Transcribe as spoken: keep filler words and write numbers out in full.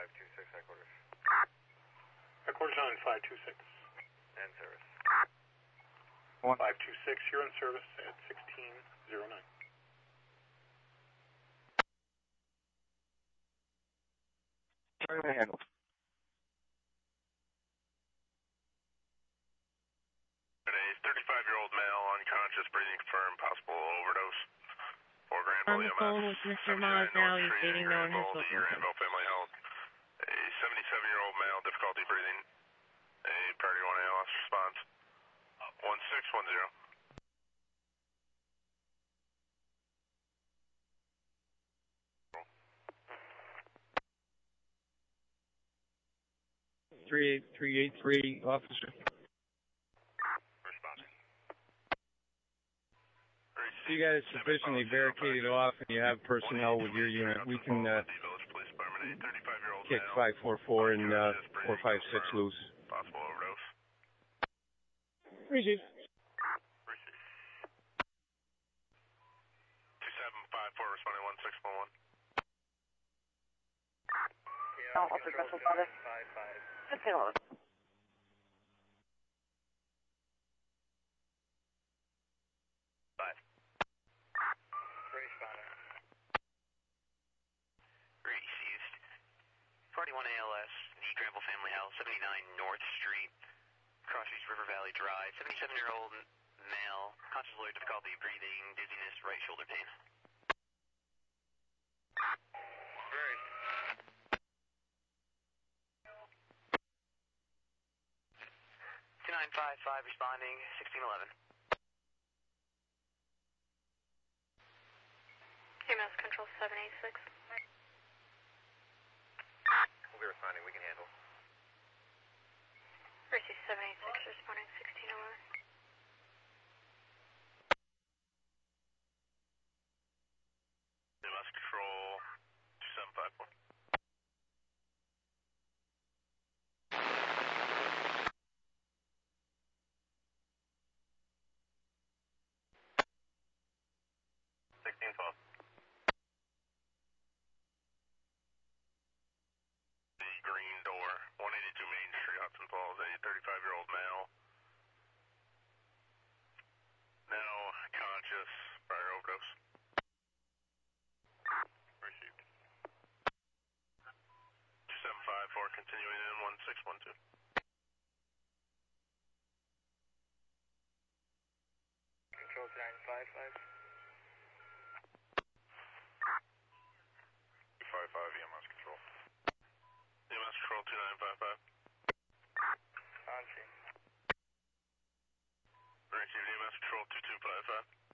five two six, headquarters. Headquarters on five two six. And service. five two six, you're in service at sixteen oh nine. Try to handle. thirty-five-year-old male, unconscious, breathing confirmed, possible overdose. Four Granville On the phone with Mister Moz now, he's getting no one has spoken with him. Granville Family Health. A seventy-seven-year-old male, difficulty breathing. A priority one A L S response. one six one zero. three eight three eight three, officer. Responding. You guys sufficiently barricaded off and you have personnel with your unit. We can uh, kick five four four and uh, four five six loose. Possible overdose. Receive. Receive. two seven five four responding one six one one. Yeah, I'll control seven five five. fifteen eleven. Five. Responder. Received. Party one A L S, the Granville Family Health, seventy-nine North Street, Crossroads River Valley Drive, seventy-seven-year-old male, conscious low difficulty breathing, dizziness, right shoulder pain. Great. two nine five five responding, sixteen eleven. E M S control seven eight six. We'll be responding, we can handle. Receive seven eight six responding sixteen eleven. E M S control two seven five four. sixteen twelve. The green door, one eighty-two Main Street, Hudson Falls, a thirty-five-year-old male. Now conscious, prior overdose. Received. two seven five four, continuing in one six one two. Control nine five five. five five E M S control. E M S control two nine five five. On scene. Received E M S control two two five five.